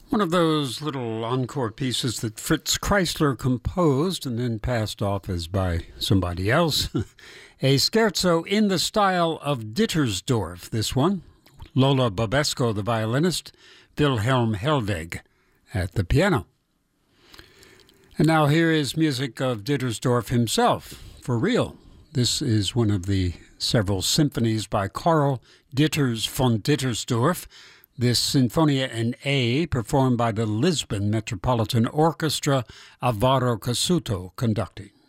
One of those little encore pieces that Fritz Kreisler composed and then passed off as by somebody else. A scherzo in the style of Dittersdorf, this one. Lola Bobesco, the violinist, Wilhelm Helweg at the piano. And now here is music of Dittersdorf himself, for real. This is one of the several symphonies by Karl Ditters von Dittersdorf. This Sinfonia in A, performed by the Lisbon Metropolitan Orchestra, Alvaro Cassuto conducting.